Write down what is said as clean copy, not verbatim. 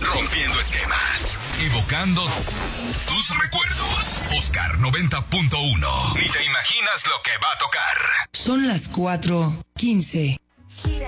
Rompiendo esquemas. Evocando tus recuerdos. Oscar 90.1. Ni te imaginas lo que va a tocar. Son las 4:15.